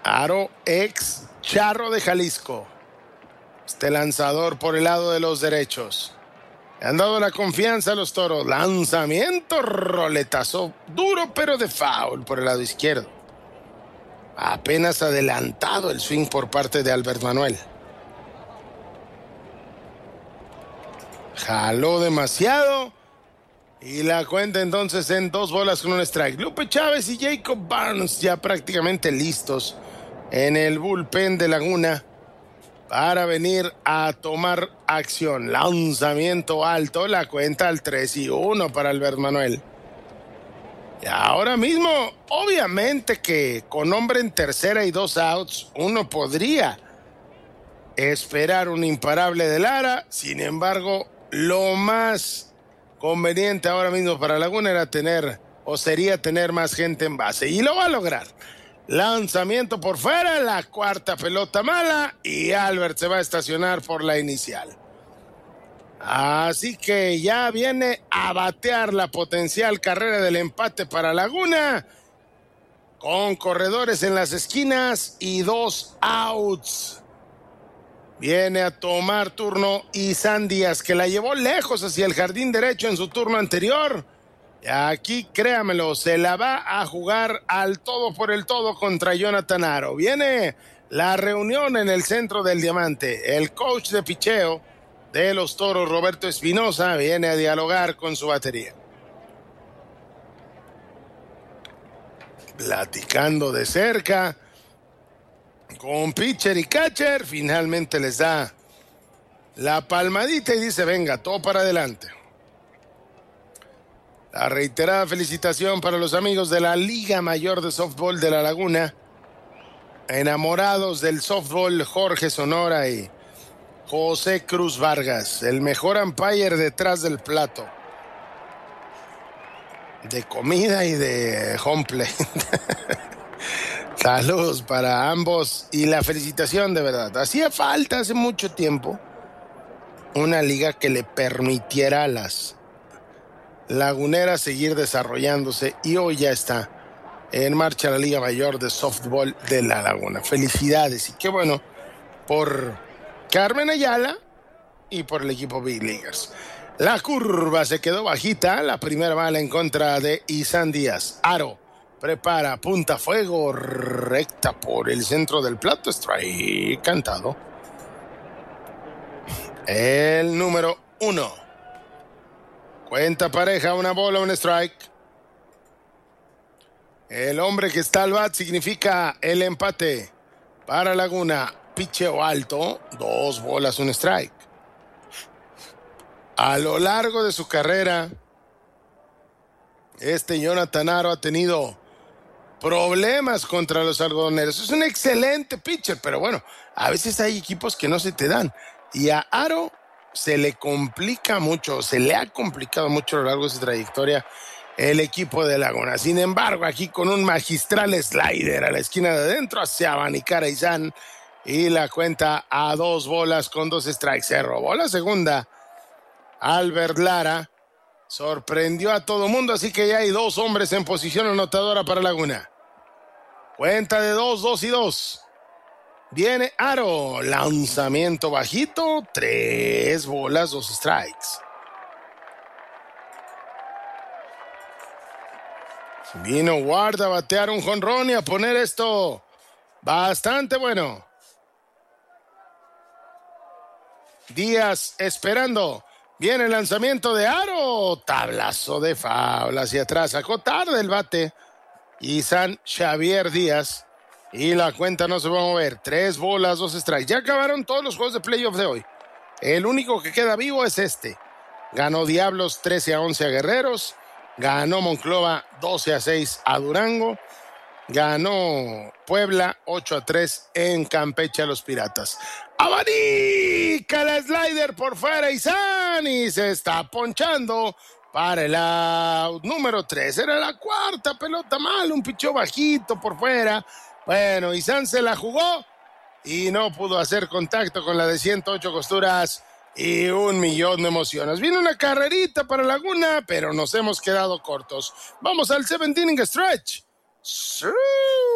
Aro, ex Charro de Jalisco. Este lanzador por el lado de los derechos. Le han dado la confianza a los Toros. Lanzamiento, roletazo duro pero de foul por el lado izquierdo. Apenas adelantado el swing por parte de Albert Manuel. Jaló demasiado. Y la cuenta entonces en 2 bolas con un strike. Lupe Chávez y Jacob Barnes ya prácticamente listos en el bullpen de Laguna para venir a tomar acción. Lanzamiento alto, la cuenta al 3-1 para Albert Manuel. Y ahora mismo, obviamente que con hombre en tercera y 2 outs, uno podría esperar un imparable de Lara. Sin embargo, lo más conveniente ahora mismo para Laguna sería tener más gente en base. Y lo va a lograr. Lanzamiento por fuera, la cuarta pelota mala y Albert se va a estacionar por la inicial. Así que ya viene a batear la potencial carrera del empate para Laguna, con corredores en las esquinas y 2 outs. Viene a tomar turno Isan Díaz, que la llevó lejos hacia el jardín derecho en su turno anterior. Y aquí, créamelo, se la va a jugar al todo por el todo contra Jonathan Aro. Viene la reunión en el centro del diamante. El coach de picheo de los Toros, Roberto Espinosa, viene a dialogar con su batería. Platicando de cerca con pitcher y catcher, finalmente les da la palmadita y dice: venga, todo para adelante. La reiterada felicitación para los amigos de la Liga Mayor de Softball de La Laguna, enamorados del softball, Jorge Sonora y José Cruz Vargas, el mejor umpire detrás del plato de comida y de home plate. Saludos para ambos y la felicitación, de verdad. Hacía falta hace mucho tiempo una liga que le permitiera a las laguneras seguir desarrollándose, y hoy ya está en marcha la Liga Mayor de Softball de La Laguna. Felicidades y qué bueno por Carmen Ayala y por el equipo Big Leaguers. La curva se quedó bajita, la primera bala en contra de Isan Díaz. Aro prepara, punta fuego, recta por el centro del plato, strike cantado. El número 1. Cuenta pareja, 1 bola, 1 strike. El hombre que está al bat significa el empate para Laguna. Picheo alto, 2 bolas, 1 strike. A lo largo de su carrera, Jonathan Aro ha tenido problemas contra los algodoneros. Es un excelente pitcher, pero bueno, a veces hay equipos que no se te dan. Y a Aro se le complica mucho, se le ha complicado mucho a lo largo de su trayectoria el equipo de Laguna. Sin embargo, aquí con un magistral slider a la esquina de adentro, hacia abanicar a Isan, y la cuenta a 2 bolas con 2 strikes. Se robó la segunda Albert Lara, sorprendió a todo mundo, así que ya hay 2 hombres en posición anotadora para Laguna. Cuenta de 2, 2 y 2. Viene Aro, lanzamiento bajito, 3 bolas, 2 strikes. Vino Ward a batear un jonrón y a poner esto bastante bueno. Díaz esperando. Viene el lanzamiento de Aro, tablazo de foul hacia atrás, sacó tarde el bate Isan Xavier Díaz, y la cuenta no se va a mover. 3 bolas, 2 strikes. Ya acabaron todos los juegos de playoff de hoy. El único que queda vivo es este. Ganó Diablos 13-11 a Guerreros, ganó Monclova 12-6 a Durango, ganó Puebla 8-3 en Campeche a los Piratas. Abanica la slider por fuera Isan y se está ponchando para el out número 3. Era la cuarta pelota mal, un pichó bajito por fuera. Bueno, Isan se la jugó y no pudo hacer contacto con la de 108 costuras y 1,000,000 de emociones. Viene una carrerita para Laguna, pero nos hemos quedado cortos. Vamos al 7th inning stretch. ¡Sí!